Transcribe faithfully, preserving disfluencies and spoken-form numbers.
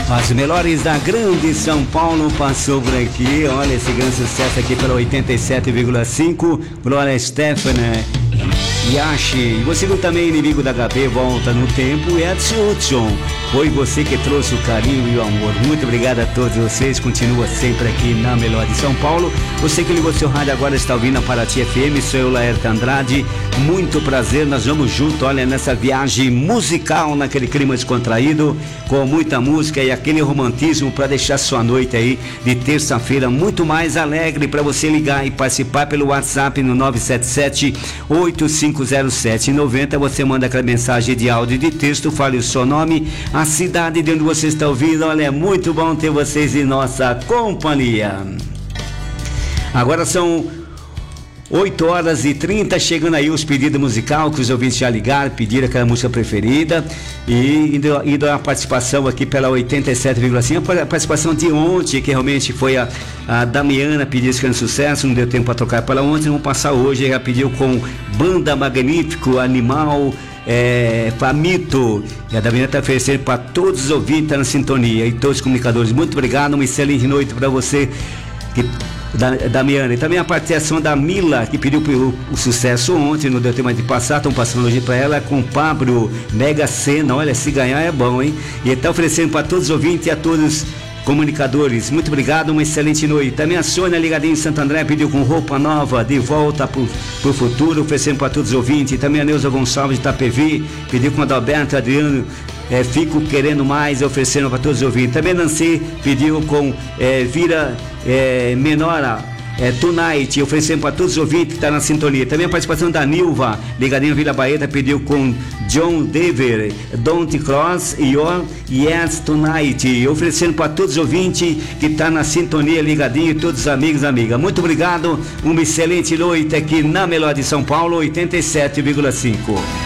As melhores da grande São Paulo passou por aqui. Olha esse grande sucesso aqui pela oitenta e sete vírgula cinco. Glória Stefania Yashi. Você viu também Inimigo da H P, Volta no Tempo. Edson Hudson, foi você que trouxe o carinho e o amor. Muito obrigado a todos vocês. Continua sempre aqui na Melhor de São Paulo. Você que ligou seu rádio agora está ouvindo a Paraty F M. Sou eu, Laerte Andrade. Muito prazer, nós vamos junto, olha, nessa viagem musical, naquele clima descontraído, com muita música e aquele romantismo para deixar sua noite aí de terça-feira muito mais alegre. Para você ligar e participar pelo WhatsApp no nove sete sete, oito cinco zero sete, nove zero. Você manda aquela mensagem de áudio e de texto, fale o seu nome, a cidade de onde você está ouvindo. Olha, é muito bom ter vocês em nossa companhia. Agora são oito horas e trinta, chegando aí os pedidos musical que os ouvintes já ligaram, pediram aquela música preferida e indo, indo a participação aqui pela oitenta e sete vírgula cinco, a participação de ontem, que realmente foi a, a Damiana, pediu esse grande sucesso, não deu tempo para tocar para ela ontem, vamos passar hoje, ela pediu com Banda Magnífico, Animal, é, Famito, e a Damiana está oferecendo para todos os ouvintes, tá na sintonia, e todos os comunicadores. Muito obrigado, uma excelente noite para você, que Da, Damiana, e também a participação da Mila, que pediu o, o sucesso ontem, não deu tempo de passar, estão passando hoje para ela com Pablo Mega Sena. Olha, se ganhar é bom, hein? E está oferecendo para todos os ouvintes e a todos os comunicadores. Muito obrigado, uma excelente noite. Também a Sônia, ligadinha em Santo André, pediu com Roupa Nova, De Volta pro, pro Futuro, oferecendo para todos os ouvintes. E também a Neuza Gonçalves de Itapevi, pediu com Adalberto Adriano, É, Fico Querendo Mais, oferecendo para todos os ouvintes. Também Nancy pediu com é, Vira é, Menora, é, Tonight, oferecendo para todos os ouvintes que estão na sintonia. Também a participação da Nilva, ligadinha Vila Baeta, pediu com John Dever, Don't Cross Your Yes Tonight, oferecendo para todos os ouvintes que estão na sintonia, ligadinho, todos os amigos e amigas. Muito obrigado, uma excelente noite aqui na Melhor de São Paulo, oitenta e sete vírgula cinco.